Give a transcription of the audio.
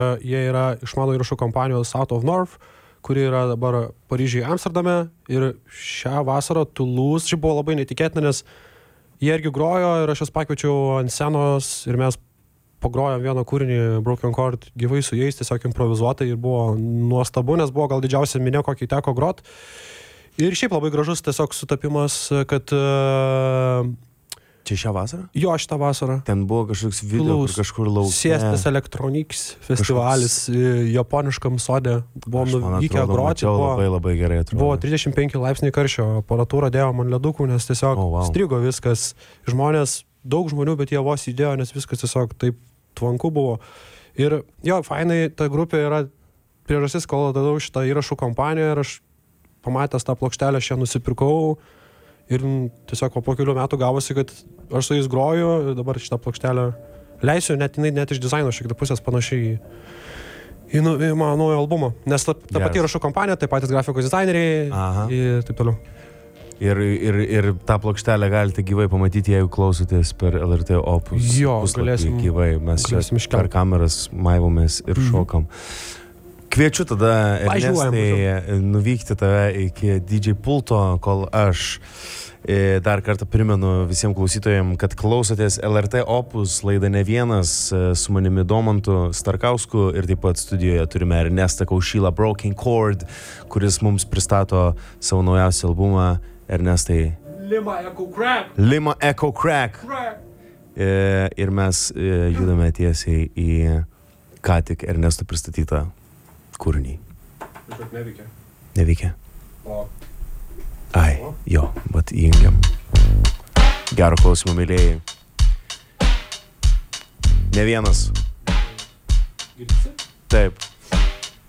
Jie yra iš mano įrašų kompanijos Out of North, kuri yra dabar Paryžiuje, Amsterdame. Ir šią vasarą Toulouse, čia buvo labai netikėtina, nes jie irgi grojo ir aš jas pakviečiau ant scenos ir mes pagrojom vieną kūrinį Broken Chord gyvai su jais, tiesiog improvizuotai ir buvo nuostabu, nes buvo gal didžiausia minė, kokį teko grot. Ir šiaip labai gražus tiesiog sutapimas, kad... Čia šią vasarą? Jo, šitą vasarą. Ten buvo kažkoks video, kur kažkur lauke. Siestas Electronics festivalis japoniškam sode. Buvom nuvykę groti. Labai gerai atrodo. Buvo 35 laipsniai karščio, aparatūrą dėjom ant ledukų, nes tiesiog strigo viskas. Žmonės, daug žmonių, bet jie vos įdėjo, nes viskas tiesiog taip tvanku buvo. Ir jo, fainai, ta grupė yra priežastis, kol dadau šitą įrašų kompaniją ir aš pamatęs tą plokštelę šią nusipirkau. Ir tiesiog po kelių metų gavosi, kad aš su jais groju ir dabar šitą plokštelę leisiu, net iš dizaino šiek tiek pusės panašiai į mano naują albumą. Nes ta pati įrašų kompanija, taip patys grafikos dizaineriai ir taip toliau. Ir tą plokštelę galite gyvai pamatyti, jeigu klausotės per LRT Opus. Jo, galėsim gyvai. Mes per kameras maivomės ir šokam. Kviečiu tada, Ernestai, nuvykti tave iki DJ pulto, kol aš dar kartą primenu visiems klausytojams, kad klausotės LRT Opus, laida Ne vienas su manimi Domantu Starkausku ir taip pat studijoje turime Ernestą Kaušylą Broken Chord, kuris mums pristato savo naujausią albumą. Ernestai. Lima Echo Crack. Ir mes judame tiesiai į ką tik Ernesto pristatytą kūrinį. Neveikia. Ai, jo, bet įjungiam. Gero klausimo, mėlėjai. Ne vienas. Taip.